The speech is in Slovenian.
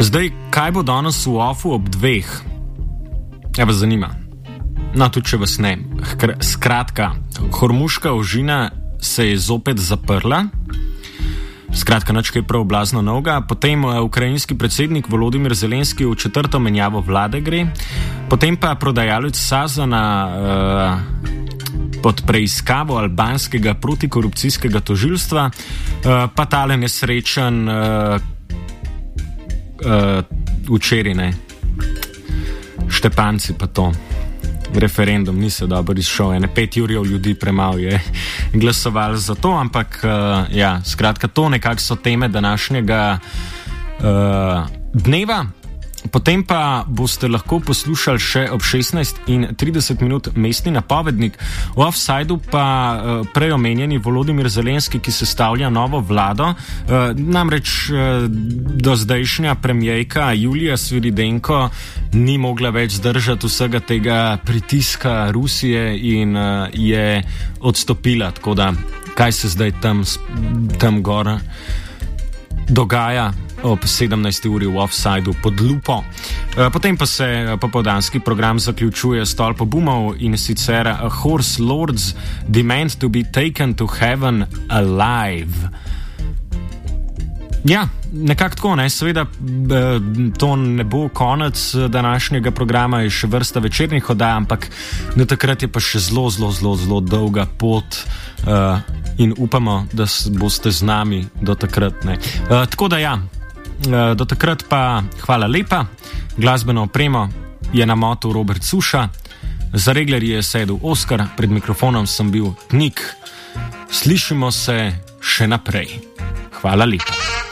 Zdaj, kaj bo danes v OFU ob 2? Ja, vas zanima. No, tudi če vas ne. Skratka, Hormuška ožina se je zopet zaprla. Skratka, nič kaj prav blazno novega. Potem ukrajinski predsednik Volodymyr Zelenski v 4. menjavo vlade gre. Potem pa prodajalec Sazana pod preiskavo albanskega protikorupcijskega tožilstva, pa tale nesrečen včeraj, ne. Štepanci pa to. Referendum ni se dobro izšel, 5 jurjev ljudi premalo je glasovali za to, ampak ja, skratka, to nekako so teme današnjega dneva. Potem pa boste lahko poslušali še ob 16:30 mestni napovednik. V Offsideu pa prej omenjeni Volodymyr Zelenski, ki sestavlja novo vlado. Namreč do zdajšnja premijerka Julija Sviridenko ni mogla več zdržati vsega tega pritiska Rusije in je odstopila. Tako da, kaj se zdaj tam gor dogaja ob 17. uri v Offsideu pod lupo. Potem pa se popoldanski program zaključuje s tolpo bumov, in sicer Horse Lords demand to be taken to heaven alive. Ja, nekako tako, ne? Seveda to ne bo konec današnjega programa, je še vrsta večernih oddaj, ampak do takrat je pa še zelo dolga pot in upamo, da boste z nami do takrat, ne? Tako da ja, do takrat pa hvala lepa. Glasbeno opremo je namotil Robert Suša, za reglerji je sedel Oskar, pred mikrofonom sem bil Nik. Slišimo se še naprej. Hvala lepa.